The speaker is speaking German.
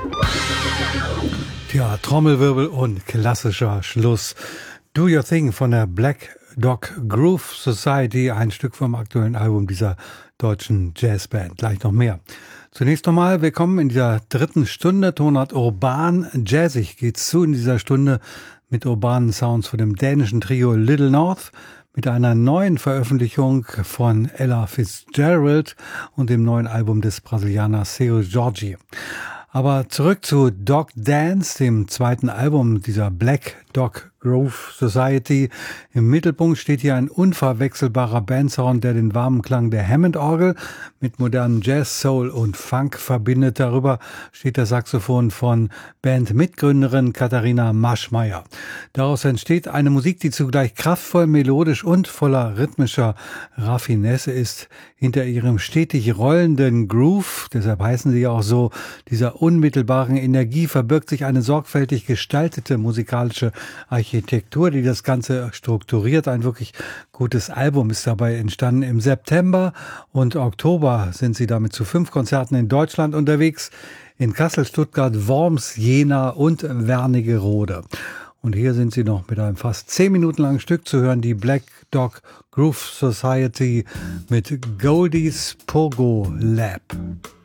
Ja, Trommelwirbel und klassischer Schluss. Do Your Thing von der Black Dog Groove Society, ein Stück vom aktuellen Album dieser deutschen Jazzband. Gleich noch mehr. Zunächst nochmal willkommen in dieser dritten Stunde. Tonart urban, jazzig geht's zu in dieser Stunde mit urbanen Sounds von dem dänischen Trio Little North, mit einer neuen Veröffentlichung von Ella Fitzgerald und dem neuen Album des Brasilianers Seu Jorge. Aber zurück zu Dog Dance, dem zweiten Album dieser Black Dog Groove Society. Im Mittelpunkt steht hier ein unverwechselbarer Bandsound, der den warmen Klang der Hammond-Orgel mit modernem Jazz, Soul und Funk verbindet. Darüber steht das Saxophon von Bandmitgründerin Katharina Maschmeyer. Daraus entsteht eine Musik, die zugleich kraftvoll, melodisch und voller rhythmischer Raffinesse ist. Hinter ihrem stetig rollenden Groove, deshalb heißen sie ja auch so, dieser unmittelbaren Energie verbirgt sich eine sorgfältig gestaltete musikalische Architektur, die das Ganze strukturiert. Ein wirklich gutes Album ist dabei entstanden. Im September und Oktober sind sie damit zu 5 Konzerten in Deutschland unterwegs. In Kassel, Stuttgart, Worms, Jena und Wernigerode. Und hier sind sie noch mit einem fast 10 Minuten langen Stück zu hören, die Black Dog Groove Society mit Goldies Pogo Lab.